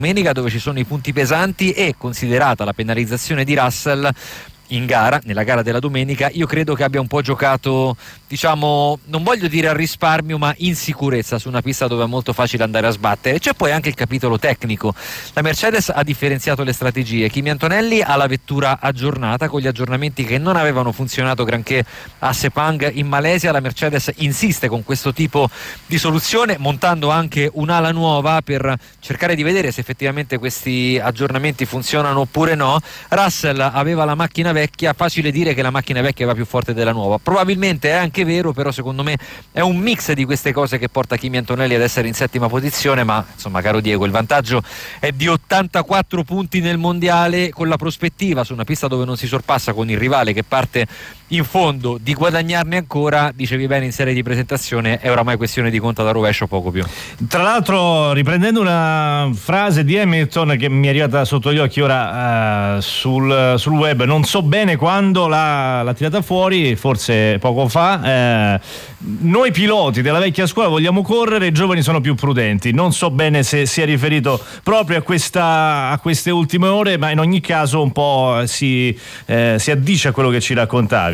domenica, dove ci sono i punti pesanti e considerata la penalizzazione di Russell in gara, nella gara della domenica, io credo che abbia un po' giocato, diciamo, non voglio dire a risparmio, ma in sicurezza su una pista dove è molto facile andare a sbattere. C'è poi anche il capitolo tecnico. La Mercedes ha differenziato le strategie. Kimi Antonelli ha la vettura aggiornata con gli aggiornamenti che non avevano funzionato granché a Sepang in Malesia. La Mercedes insiste con questo tipo di soluzione, montando anche un'ala nuova per cercare di vedere se effettivamente questi aggiornamenti funzionano oppure no. Russell aveva la macchina vecchia, facile dire che la macchina vecchia va più forte della nuova, probabilmente è anche vero, però secondo me è un mix di queste cose che porta Kimi Antonelli ad essere in settima posizione. Ma insomma, caro Diego, il vantaggio è di 84 punti nel mondiale, con la prospettiva su una pista dove non si sorpassa, con il rivale che parte in fondo, di guadagnarne ancora. Dicevi bene in serie di presentazione, è oramai questione di conta da rovescio, poco più. Tra l'altro, riprendendo una frase di Hamilton che mi è arrivata sotto gli occhi ora sul web, non so bene quando l'ha tirata fuori, forse poco fa. Noi piloti della vecchia scuola vogliamo correre, i giovani sono più prudenti. Non so bene se si è riferito proprio a queste ultime ore, ma in ogni caso un po' si addice a quello che ci raccontavi.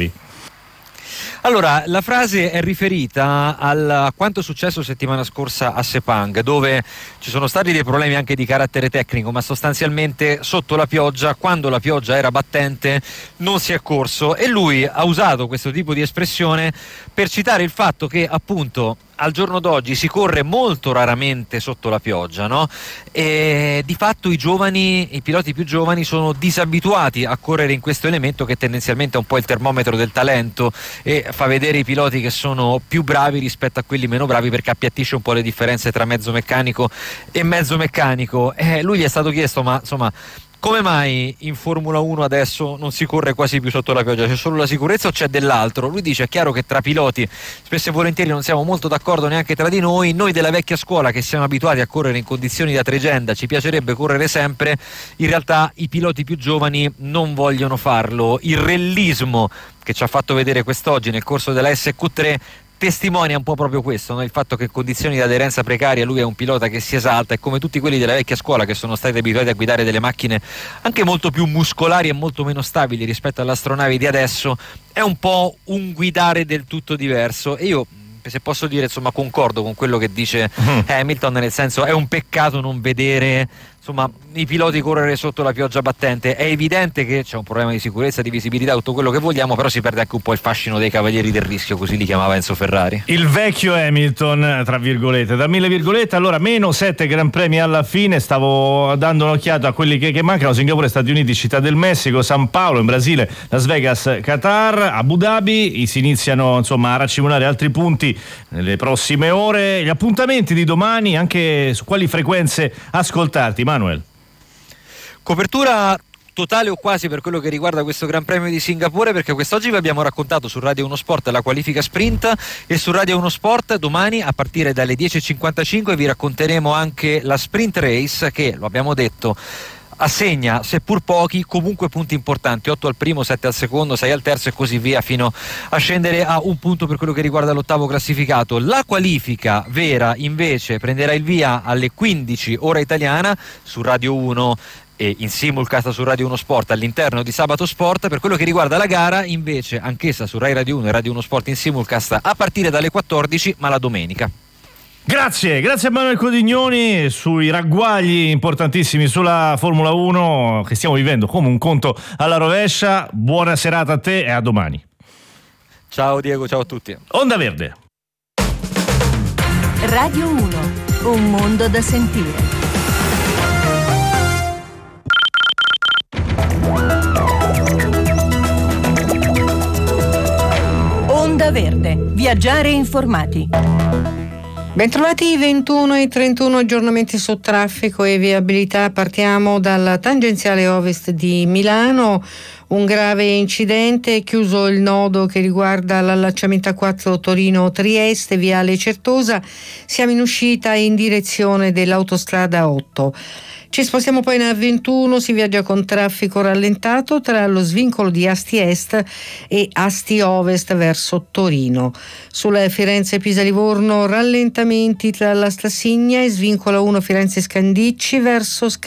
Allora, la frase è riferita a quanto è successo settimana scorsa a Sepang, dove ci sono stati dei problemi anche di carattere tecnico, ma sostanzialmente sotto la pioggia, quando la pioggia era battente, non si è corso, e lui ha usato questo tipo di espressione per citare il fatto che appunto al giorno d'oggi si corre molto raramente sotto la pioggia, no? E di fatto i piloti più giovani sono disabituati a correre in questo elemento che tendenzialmente è un po' il termometro del talento e fa vedere i piloti che sono più bravi rispetto a quelli meno bravi, perché appiattisce un po' le differenze tra mezzo meccanico e mezzo meccanico. Lui gli è stato chiesto, ma insomma, come mai in Formula 1 adesso non si corre quasi più sotto la pioggia? C'è solo la sicurezza o c'è dell'altro? Lui dice: è chiaro che tra piloti spesso e volentieri non siamo molto d'accordo neanche tra di noi della vecchia scuola che siamo abituati a correre in condizioni da tregenda, ci piacerebbe correre sempre. In realtà i piloti più giovani non vogliono farlo. Il rellismo che ci ha fatto vedere quest'oggi nel corso della SQ3 testimonia un po' proprio questo, no? Il fatto che in condizioni di aderenza precaria lui è un pilota che si esalta, e come tutti quelli della vecchia scuola che sono stati abituati a guidare delle macchine anche molto più muscolari e molto meno stabili rispetto all'astronave di adesso, è un po' un guidare del tutto diverso. E io, se posso dire, insomma, concordo con quello che dice Hamilton, nel senso, è un peccato non vedere insomma i piloti correre sotto la pioggia battente. È evidente che c'è un problema di sicurezza, di visibilità, tutto quello che vogliamo, però si perde anche un po' il fascino dei cavalieri del rischio, così li chiamava Enzo Ferrari. Il vecchio Hamilton, tra virgolette, da 1000 virgolette. Allora, meno 7 gran premi alla fine. Stavo dando un'occhiata a quelli che mancano: Singapore, Stati Uniti, Città del Messico, San Paolo in Brasile, Las Vegas, Qatar, Abu Dhabi. Si iniziano insomma a racimolare altri punti nelle prossime ore. Gli appuntamenti di domani, anche su quali frequenze ascoltarti, Manuel? Copertura totale o quasi per quello che riguarda questo Gran Premio di Singapore, perché quest'oggi vi abbiamo raccontato su Radio 1 Sport la qualifica sprint, e su Radio 1 Sport domani a partire dalle 10.55 vi racconteremo anche la sprint race, che, lo abbiamo detto, assegna, seppur pochi, comunque punti importanti: 8 al primo, 7 al secondo, 6 al terzo e così via, fino a scendere a un punto per quello che riguarda l'ottavo classificato. La qualifica vera invece prenderà il via alle 15 ora italiana su Radio 1 e in simulcast su Radio 1 Sport all'interno di Sabato Sport. Per quello che riguarda la gara invece, anch'essa su Rai Radio 1 e Radio 1 Sport in simulcast a partire dalle 14, ma la domenica. Grazie a Manuel Codignoni sui ragguagli importantissimi sulla Formula 1 che stiamo vivendo come un conto alla rovescia. Buona serata a te e a domani. Ciao Diego, ciao a tutti. Onda Verde. Radio 1, un mondo da sentire. Onda Verde, viaggiare informati. Bentrovati, 21 e 31 aggiornamenti su traffico e viabilità. Partiamo dal tangenziale ovest di Milano. Un grave incidente, chiuso il nodo che riguarda l'allacciamento A4 Torino-Trieste, viale Certosa. Siamo in uscita in direzione dell'autostrada 8. Ci spostiamo poi in A21, si viaggia con traffico rallentato tra lo svincolo di Asti Est e Asti Ovest verso Torino. Sulla Firenze-Pisa-Livorno rallentamenti tra la Stassigna e svincolo 1 Firenze-Scandicci verso